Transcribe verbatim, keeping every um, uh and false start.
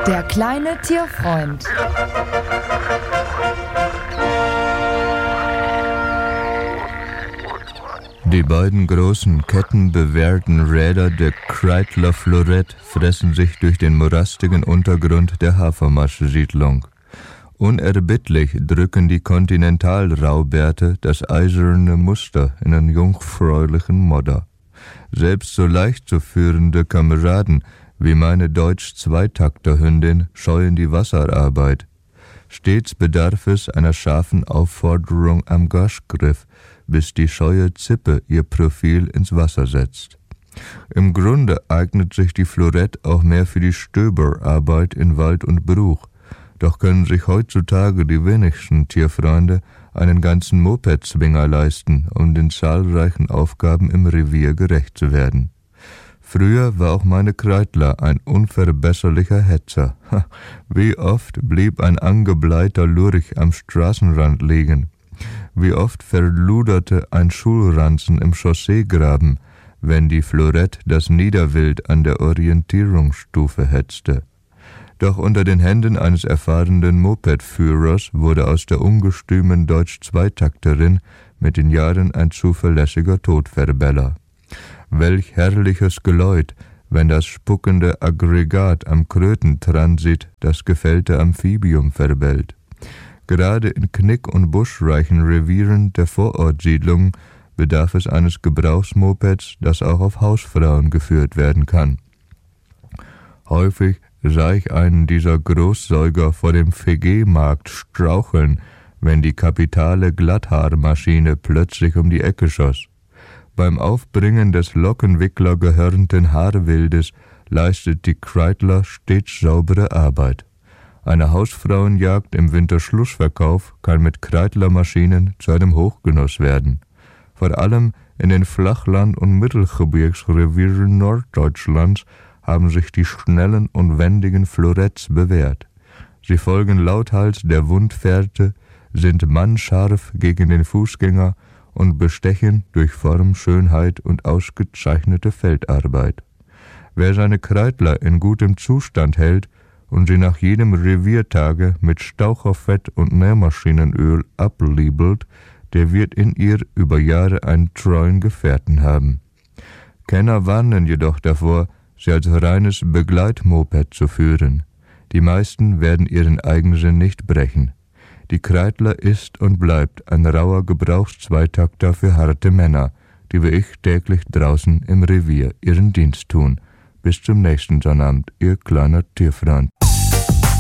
Der kleine Tierfreund. Die beiden großen kettenbewehrten Räder der Kreidler Florett fressen sich durch den morastigen Untergrund der Hafermarsch-Siedlung. Unerbittlich drücken die Kontinentalraubärte das eiserne Muster in einen jungfräulichen Modder. Selbst so leicht zu führende Kameraden wie meine Deutsch-Zweitakter-Hündin scheuen die Wasserarbeit. Stets bedarf es einer scharfen Aufforderung am Gaschgriff, bis die scheue Zippe ihr Profil ins Wasser setzt. Im Grunde eignet sich die Florett auch mehr für die Stöberarbeit in Wald und Bruch, doch können sich heutzutage die wenigsten Tierfreunde einen ganzen Mopedzwinger leisten, um den zahlreichen Aufgaben im Revier gerecht zu werden. Früher war auch meine Kreidler ein unverbesserlicher Hetzer. Wie oft blieb ein angebleiter Lurch am Straßenrand liegen. Wie oft verluderte ein Schulranzen im Chausseegraben, wenn die Florett das Niederwild an der Orientierungsstufe hetzte. Doch unter den Händen eines erfahrenen Mopedführers wurde aus der ungestümen Deutsch-Zweitakterin mit den Jahren ein zuverlässiger Todverbeller. Welch herrliches Geläut, wenn das spuckende Aggregat am Krötentransit das gefällte Amphibium verbellt. Gerade in knick- und buschreichen Revieren der Vorortsiedlung bedarf es eines Gebrauchsmopeds, das auch auf Hausfrauen geführt werden kann. Häufig sah ich einen dieser Großsäuger vor dem V G-Markt straucheln, wenn die kapitale Glatthaarmaschine plötzlich um die Ecke schoss. Beim Aufbringen des Lockenwickler gehörnten Haarwildes leistet die Kreidler stets saubere Arbeit. Eine Hausfrauenjagd im Winterschlussverkauf kann mit Kreidlermaschinen zu einem Hochgenuss werden. Vor allem in den Flachland- und Mittelgebirgsrevieren Norddeutschlands haben sich die schnellen und wendigen Floretts bewährt. Sie folgen lauthals der Wundfährte, sind mannscharf gegen den Fußgänger und bestechen durch Form, Schönheit und ausgezeichnete Feldarbeit. Wer seine Kreidler in gutem Zustand hält und sie nach jedem Reviertage mit Staucherfett und Nährmaschinenöl abliebelt, der wird in ihr über Jahre einen treuen Gefährten haben. Kenner warnen jedoch davor, sie als reines Begleitmoped zu führen. Die meisten werden ihren Eigensinn nicht brechen. Die Kreidler ist und bleibt ein rauer Gebrauchszweitakter für harte Männer, die wie ich täglich draußen im Revier ihren Dienst tun. Bis zum nächsten Sonnabend, Ihr kleiner Tierfreund.